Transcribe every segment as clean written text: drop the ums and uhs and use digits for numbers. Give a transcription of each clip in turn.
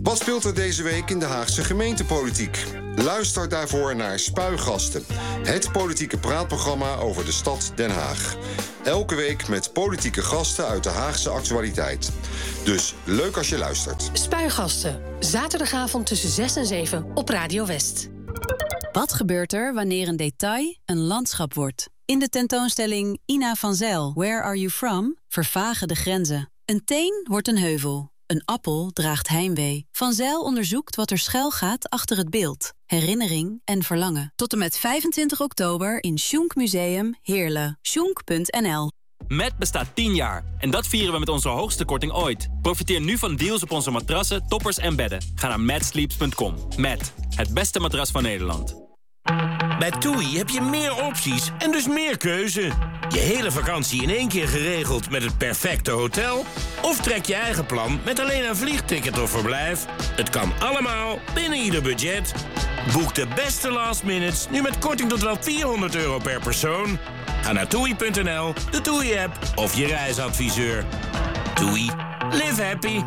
Wat speelt er deze week in de Haagse gemeentepolitiek? Luister daarvoor naar Spuigasten, het politieke praatprogramma over de stad Den Haag. Elke week met politieke gasten uit de Haagse actualiteit. Dus leuk als je luistert. Spuigasten, zaterdagavond tussen 6 en 7 op Radio West. Wat gebeurt er wanneer een detail een landschap wordt? In de tentoonstelling Ina van Zijl, Where Are You From? Vervagen de grenzen. Een teen wordt een heuvel. Een appel draagt heimwee. Van Zijl onderzoekt wat er schuil gaat achter het beeld. Herinnering en verlangen. Tot en met 25 oktober in Schunk Museum Heerlen. Schunk.nl. Met bestaat 10 jaar. En dat vieren we met onze hoogste korting ooit. Profiteer nu van deals op onze matrassen, toppers en bedden. Ga naar matsleeps.com. Met het beste matras van Nederland. Bij TUI heb je meer opties en dus meer keuze. Je hele vakantie in één keer geregeld met het perfecte hotel? Of trek je eigen plan met alleen een vliegticket of verblijf? Het kan allemaal binnen ieder budget. Boek de beste last minutes nu met korting tot wel €400 per persoon. Ga naar TUI.nl, de TUI-app of je reisadviseur. TUI. Live happy.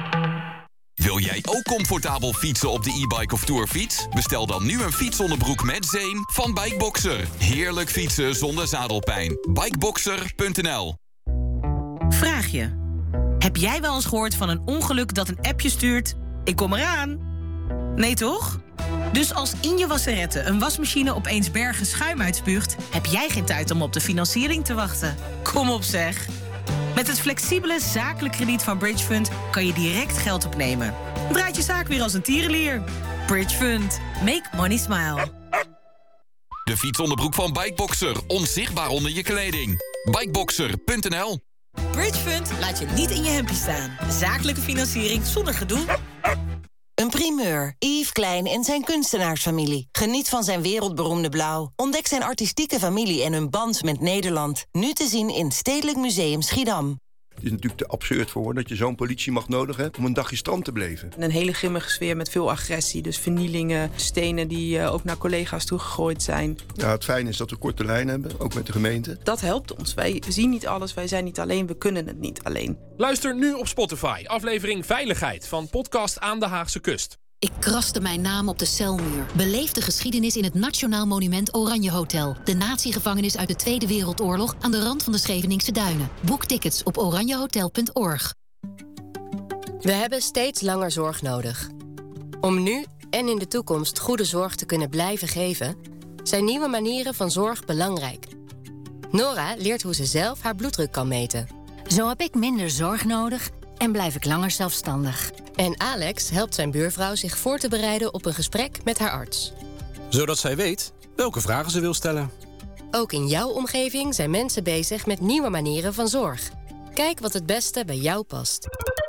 Wil jij ook comfortabel fietsen op de e-bike of tourfiets? Bestel dan nu een fietsonderbroek met zeem van Bikeboxer. Heerlijk fietsen zonder zadelpijn. Bikeboxer.nl. Vraag je. Heb jij wel eens gehoord van een ongeluk dat een appje stuurt? Ik kom eraan. Nee toch? Dus als in je wasserette een wasmachine opeens bergen schuim uitspuugt, heb jij geen tijd om op de financiering te wachten. Kom op zeg. Met het flexibele zakelijk krediet van Bridgefund kan je direct geld opnemen. Draait je zaak weer als een tierenlier. Bridgefund. Make money smile. De fietsonderbroek van Bikeboxer. Onzichtbaar onder je kleding. Bikeboxer.nl. Bridgefund laat je niet in je hempje staan. Zakelijke financiering zonder gedoe. Een primeur. Yves Klein en zijn kunstenaarsfamilie. Geniet van zijn wereldberoemde blauw. Ontdek zijn artistieke familie en hun band met Nederland. Nu te zien in Stedelijk Museum Schiedam. Het is natuurlijk te absurd voor woorden dat je zo'n politiemacht nodig hebt om een dagje strand te beleven. Een hele grimmige sfeer met veel agressie. Dus vernielingen, stenen die ook naar collega's toegegooid zijn. Ja, het fijne is dat we korte lijnen hebben, ook met de gemeente. Dat helpt ons. Wij zien niet alles, wij zijn niet alleen, we kunnen het niet alleen. Luister nu op Spotify, aflevering Veiligheid van podcast Aan de Haagse Kust. Ik kraste mijn naam op de celmuur. Beleef de geschiedenis in het Nationaal Monument Oranje Hotel. De natiegevangenis uit de Tweede Wereldoorlog aan de rand van de Scheveningse Duinen. Boek tickets op oranjehotel.org. We hebben steeds langer zorg nodig. Om nu en in de toekomst goede zorg te kunnen blijven geven, zijn nieuwe manieren van zorg belangrijk. Nora leert hoe ze zelf haar bloeddruk kan meten. Zo heb ik minder zorg nodig en blijf ik langer zelfstandig. En Alex helpt zijn buurvrouw zich voor te bereiden op een gesprek met haar arts. Zodat zij weet welke vragen ze wil stellen. Ook in jouw omgeving zijn mensen bezig met nieuwe manieren van zorg. Kijk wat het beste bij jou past.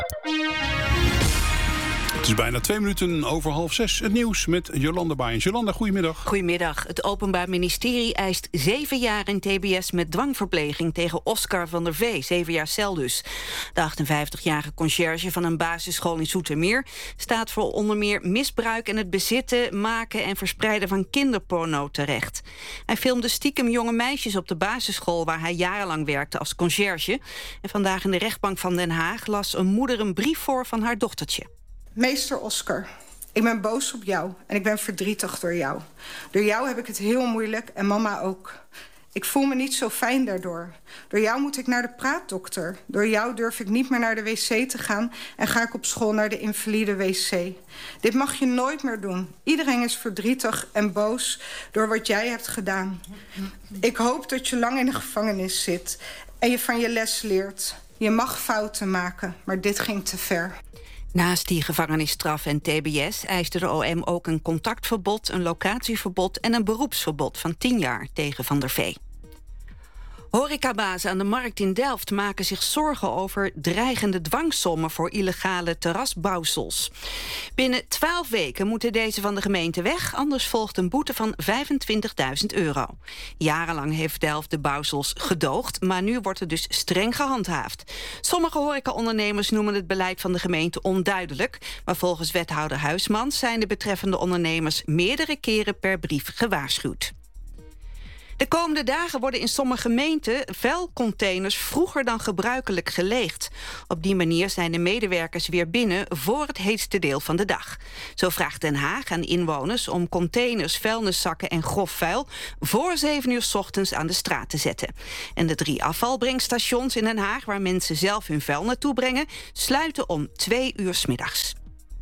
Het is bijna 2 minuten over 5:30. Het nieuws met Jolanda Baaiens. Jolanda, goedemiddag. Goedemiddag. Het Openbaar Ministerie eist 7 jaar in TBS met dwangverpleging tegen Oscar van der V. 7 jaar cel dus. De 58-jarige conciërge van een basisschool in Zoetermeer staat voor onder meer misbruik en het bezitten, maken en verspreiden van kinderporno terecht. Hij filmde stiekem jonge meisjes op de basisschool waar hij jarenlang werkte als conciërge. En vandaag in de rechtbank van Den Haag las een moeder een brief voor van haar dochtertje. Meester Oscar, ik ben boos op jou en ik ben verdrietig door jou. Door jou heb ik het heel moeilijk en mama ook. Ik voel me niet zo fijn daardoor. Door jou moet ik naar de praatdokter. Door jou durf ik niet meer naar de wc te gaan en ga ik op school naar de invalide wc. Dit mag je nooit meer doen. Iedereen is verdrietig en boos door wat jij hebt gedaan. Ik hoop dat je lang in de gevangenis zit en je van je les leert. Je mag fouten maken, maar dit ging te ver. Naast die gevangenisstraf en TBS eiste de OM ook een contactverbod, een locatieverbod en een beroepsverbod van 10 jaar tegen Van der V. Horecabazen aan de markt in Delft maken zich zorgen over dreigende dwangsommen voor illegale terrasbouwsels. Binnen 12 weken moeten deze van de gemeente weg, anders volgt een boete van €25.000. Jarenlang heeft Delft de bouwsels gedoogd, maar nu wordt er dus streng gehandhaafd. Sommige horecaondernemers noemen het beleid van de gemeente onduidelijk, maar volgens wethouder Huismans zijn de betreffende ondernemers meerdere keren per brief gewaarschuwd. De komende dagen worden in sommige gemeenten vuilcontainers vroeger dan gebruikelijk geleegd. Op die manier zijn de medewerkers weer binnen voor het heetste deel van de dag. Zo vraagt Den Haag aan inwoners om containers, vuilniszakken en grof vuil voor 7 uur 's ochtends aan de straat te zetten. En de 3 afvalbrengstations in Den Haag, waar mensen zelf hun vuil naartoe brengen, sluiten om 2 uur 's middags.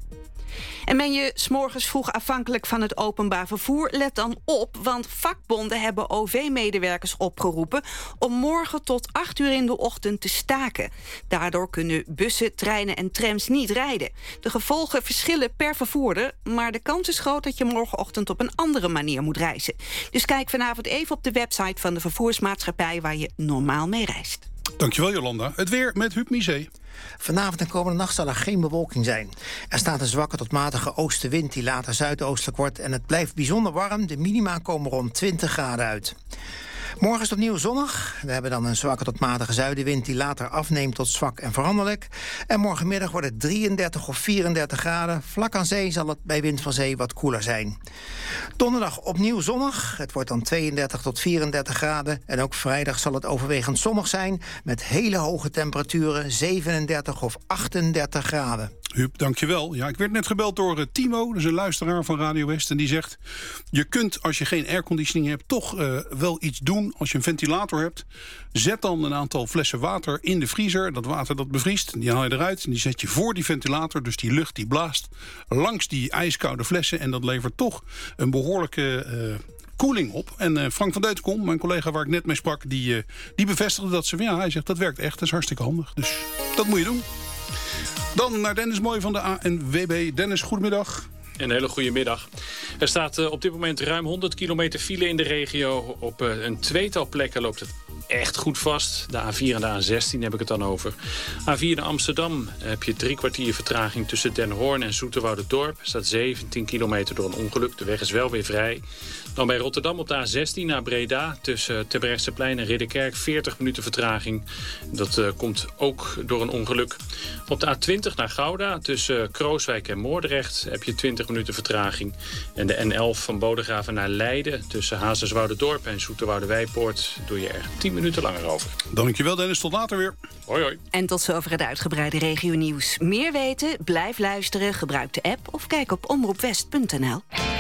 En ben je 's morgens vroeg afhankelijk van het openbaar vervoer? Let dan op, want vakbonden hebben OV-medewerkers opgeroepen om morgen tot 8 uur in de ochtend te staken. Daardoor kunnen bussen, treinen en trams niet rijden. De gevolgen verschillen per vervoerder, maar de kans is groot dat je morgenochtend op een andere manier moet reizen. Dus kijk vanavond even op de website van de vervoersmaatschappij waar je normaal mee reist. Dankjewel, Jolanda. Het weer met Huub Misé. Vanavond en komende nacht zal er geen bewolking zijn. Er staat een zwakke tot matige oostenwind die later zuidoostelijk wordt en het blijft bijzonder warm. De minima komen rond 20 graden uit. Morgen is het opnieuw zonnig. We hebben dan een zwakke tot matige zuidenwind die later afneemt tot zwak en veranderlijk. En morgenmiddag wordt het 33 of 34 graden. Vlak aan zee zal het bij wind van zee wat koeler zijn. Donderdag opnieuw zonnig. Het wordt dan 32 tot 34 graden. En ook vrijdag zal het overwegend zonnig zijn met hele hoge temperaturen, 37 of 38 graden. Huub, dankjewel. Ja, ik werd net gebeld door Timo, dat is een luisteraar van Radio West. En die zegt, je kunt als je geen airconditioning hebt toch wel iets doen. Als je een ventilator hebt, zet dan een aantal flessen water in de vriezer. Dat water dat bevriest, die haal je eruit en die zet je voor die ventilator. Dus die lucht die blaast langs die ijskoude flessen. En dat levert toch een behoorlijke koeling op. En Frank van Deutenkom, mijn collega waar ik net mee sprak, die bevestigde dat hij zegt dat werkt echt, dat is hartstikke handig. Dus dat moet je doen. Dan naar Dennis Mooi van de ANWB. Dennis, goedemiddag. Een hele goede middag. Er staat op dit moment ruim 100 kilometer file in de regio. Op een tweetal plekken loopt het echt goed vast. De A4 en de A16 heb ik het dan over. A4 naar Amsterdam heb je 3 kwartier vertraging tussen Den Hoorn en Zoeterwouderdorp. Er staat 17 kilometer door een ongeluk. De weg is wel weer vrij. Dan bij Rotterdam op de A16 naar Breda tussen Terbrechtseplein en Ridderkerk 40 minuten vertraging. Dat komt ook door een ongeluk. Op de A20 naar Gouda tussen Krooswijk en Moordrecht heb je 20 minuten vertraging. En de N11 van Bodegraven naar Leiden tussen Hazerswouderdorp en Zoeterwoude-Wijpoort doe je er 10 minuten langer over. Dankjewel Dennis, tot later weer. Hoi hoi. En tot zover het uitgebreide regionieuws. Meer weten? Blijf luisteren, gebruik de app of kijk op omroepwest.nl.